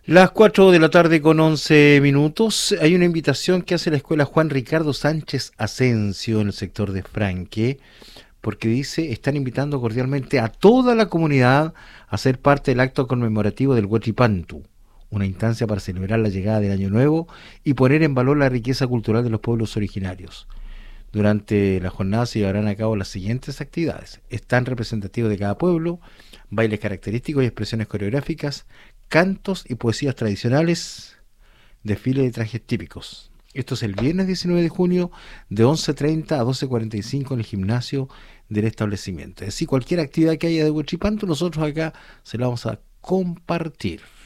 Las 4 de la tarde con 11 minutos. Hay una invitación que hace la escuela Juan Ricardo Sánchez Asensio en el sector de Franque, porque dice, están invitando cordialmente a toda la comunidad a ser parte del acto conmemorativo del Huachipantu, una instancia para celebrar la llegada del Año Nuevo y poner en valor la riqueza cultural de los pueblos originarios. Durante la jornada se llevarán a cabo las siguientes actividades. Están representativos de cada pueblo, bailes característicos y expresiones coreográficas, cantos y poesías tradicionales, desfile de trajes típicos. Esto es el viernes 19 de junio de 11:30 a 12:45 en el gimnasio del establecimiento. Es decir, cualquier actividad que haya de Huachipanto, nosotros acá se la vamos a compartir.